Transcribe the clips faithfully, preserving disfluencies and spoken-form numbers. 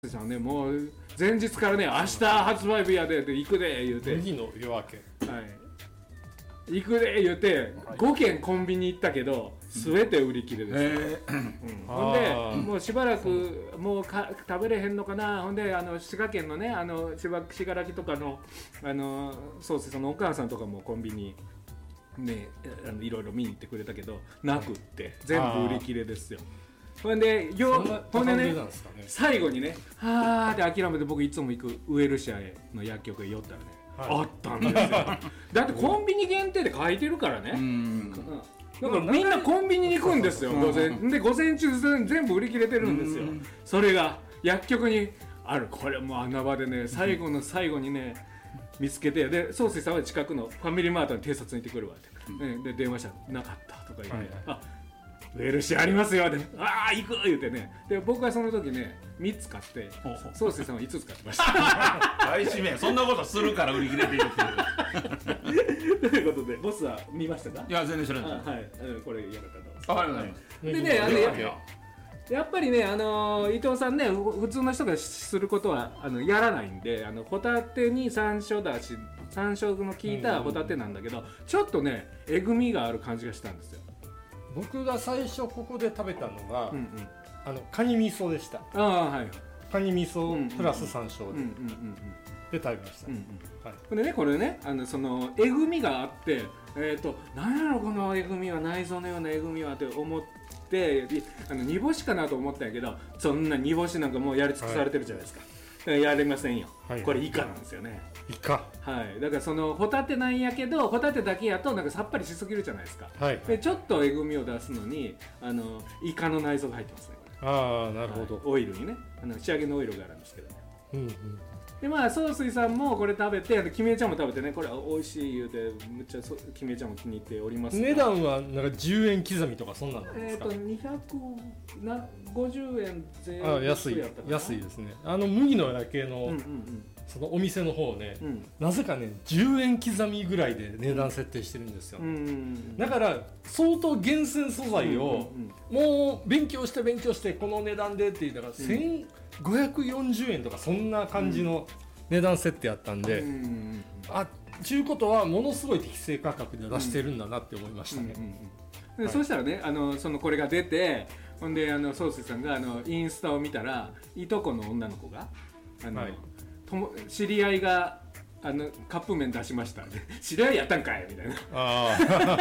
さんね、もう前日からね、明日発売日やでって行くで言うて、 麦の夜明け、 はい、行くで言うて、はい、ごけんコンビニ行ったけど全て売り切れです、えーうん、ほんでもうしばらくもうか食べれへんのかな。ほんであの滋賀県のね、あの信楽とかのあのそうです、そのお母さんとかもコンビニね、あのいろいろ見に行ってくれたけどなくって全部売り切れですよ。ほんでよほんでね、最後にね、はーって諦めて僕いつも行くウエルシアの薬局へ寄ったらね、はい、あったんですよ。だってコンビニ限定で書いてるからね。うん、だからみんなコンビニに行くんですよ。午前で午前中全部売り切れてるんですよ。それが薬局にある。これもう穴場でね、最後の最後にね見つけて、で総帥さんは近くのファミリーマートに偵察に行ってくるわって、うん、で電話したらなかったとか言って、はいはい、あウェルシアありますよって、ああ行く言うてね。で僕はその時ねみっつ買って、総帥さんはいつつ買ってました。 大使命、そんなことするから売り切れているっていうということでボスは見ましたか？ いや全然知らない。 はい、うん、これよかったと思います。 ありがとうございます。 でね、あのや, やっぱりね、あのー、伊藤さんね、普通の人がすることはあのやらないんで、あのホタテに山椒だし山椒の効いたホタテなんだけど、ちょっとねえぐみがある感じがしたんですよ。 僕が最初ここで食べたのが、うんうん、あのカニ味噌でした。 あ、はい、 カニ味噌プラス山椒で食べました。 これね、これね、あのそのえぐみがあって、えっと何やろこのえぐみは、内臓のようなえぐみはって思って、あの煮干しかなと思ったんやけど、そんな煮干しなんかもうやり尽くされてるじゃないですか。はい、やれませんよ、はい、これイカなんですよね。 イカ、 はい、だからそのホタテなんやけど、ホタテだけやとなんかさっぱりしすぎるじゃないですか、はい、でちょっとえぐみを出すのにあのイカの内臓が入ってますね、これ。 ああ、なるほど、 はい、オイルにね、あの仕上げのオイルがあるんですけどね、うんうん、でまあ総帥さんもこれ食べて、キミエちゃんも食べてね、これ美味しい言うてむっちゃキミエちゃんも気に入っておりますが、 値段はなんかじゅうえん刻みとかそんなんなんですか？ えっとにひゃくごじゅうえん税あ安い安いですね。あの麦の夜景の、うんうんうん、そのお店の方ね、うん、なぜかねじゅうえん刻みぐらいで値段設定してるんですよ、うんうんうん、だから相当厳選素材を、うんうんうん、もう勉強して勉強してこの値段でって言ったら、うん、せんごひゃくよんじゅうえんとかそんな感じの値段設定あったんで、うんうんうん、あちゅうことはものすごい適正価格で出してるんだなって思いましたね、うんうんうんうん、で、はい、そしたらね、あのそのこれが出て、ほんであの総帥さんがあのインスタを見たら、いとこの女の子があの、はい、とも知り合いがあのカップ麺出しました知り合いやったんかいみたいなあ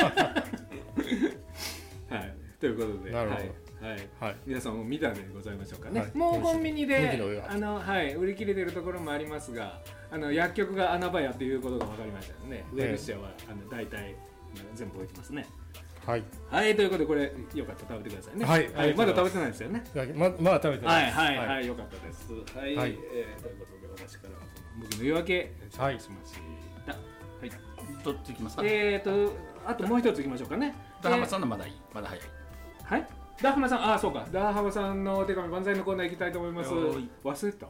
はい、ということで、 なるほど、 はいはいはい、皆さんも見たんでございましょうかね、はい、もうコンビニであの、はい、売り切れてるところもありますが、あの薬局が穴場やということが分かりましたので、ね、ウェルシアはあの大体全部置いてますね。はい、はい、ということでこれよかったら食べてくださいね。はい、はい、まだ食べてないですよね。 ま, まだ食べてないです。 はいはいはい、はい、よかったです。はい、はい、えー、ということで私から麦の夜明け紹介しました。はい。 どっちいきますか。 えーとあともう一ついきましょうかね。 ダハマさんのまだいい、まだ早い。 はい。ダハマさん、あ、そうか。ダハマさんのお手紙万歳のコーナー行きたいと思います。忘れた。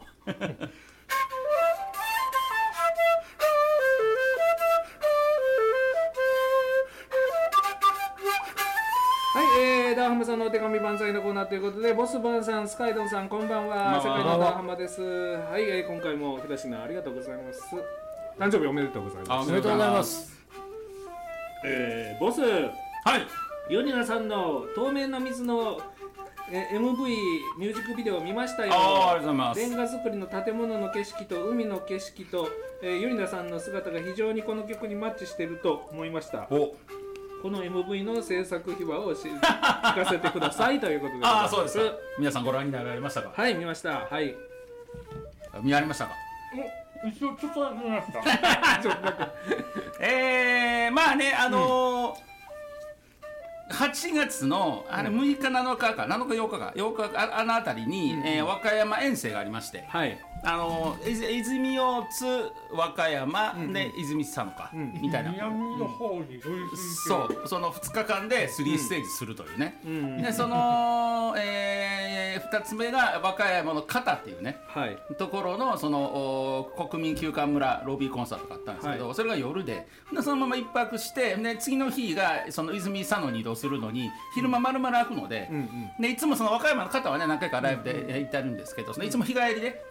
はい、えー、ダーハマさんのお手紙万歳のコーナーということで、ボスバンさん、スカイドンさん、こんばんは。世界のダーハマです。はい、えー、今回もひと品ありがとうございます。誕生日おめでとうございます。 おめでとうございます。 えー、ボス、はい、ヨニナさんの透明な水のえ エムブイ ミュージックビデオを見ましたよ。 あ、ありがとうございます。 レンガ作りの建物の景色と海の景色と、えー、ヨニナさんの姿が非常にこの曲にマッチしていると思いました。おこの エムブイ の制作秘話を聞かせてくださいということでああ、そうです。皆さんご覧になられましたか？ はい、見ました。はい。 見られましたか？ 一応ちょっと見ました。 ちょっとだけ。えー、まあね、あのーうん、はちがつのあれむいかなのかか、なのかようかか、ようかあ、あのあたりに、うんえー、和歌山遠征がありまして、はい。あの泉大津和歌山、うん、で泉佐野か、うん、みたいな南の方にそうそのふつかかんでスリーステージするというね、うん、でその、えー、ふたつめが和歌山の片っていうね、はい、ところのその国民休館村ロビーコンサートがあったんですけど、はい、それが夜ででそのまま一泊してで次の日がその泉佐野に移動すするのに昼間丸々空くので、でいつもその和歌山の方はね何回かライブで行ってあるんですけど、いつも日帰りで